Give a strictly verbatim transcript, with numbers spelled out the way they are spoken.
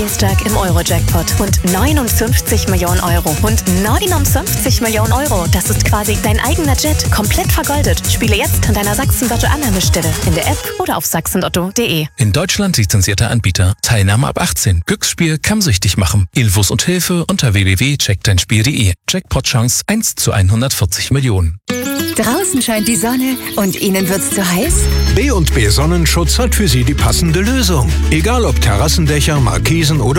Dienstag im Euro-Jackpot. Und neunundfünfzig Millionen Euro. Und neunundfünfzig Millionen Euro. Das ist quasi dein eigener Jet. Komplett vergoldet. Spiele jetzt an deiner Sachsen-Lotto-Annahmestelle. In der App oder auf sachsen lotto punkt de. In Deutschland lizenzierter Anbieter. Teilnahme ab achtzehn. Glücksspiel kann süchtig machen. Infos und Hilfe unter w w w punkt check dein spiel punkt de. Jackpot-Chance eins zu hundertvierzig Millionen. Draußen scheint die Sonne und Ihnen wird's zu heiß? B und B Sonnenschutz hat für Sie die passende Lösung. Egal ob Terrassendächer, Markisen